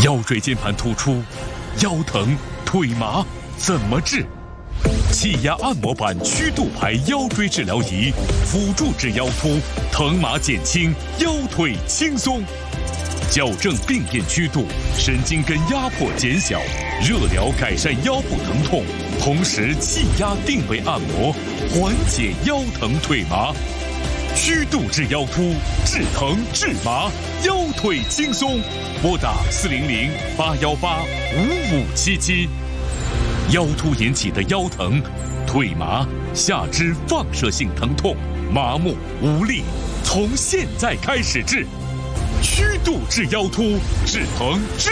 腰椎间盘突出、腰疼、腿麻怎么治？气压按摩板曲度牌腰椎治疗仪，辅助治腰突，疼麻减轻，腰腿轻松。矫正病变曲度，神经根压迫减小，热疗改善腰部疼痛，同时气压定位按摩，缓解腰疼腿麻。曲度治腰突，治疼治麻，腰腿轻松。拨打400-818-5577。腰突引起的腰疼、腿麻、下肢放射性疼痛、麻木无力，从现在开始治。曲度治腰突，治疼治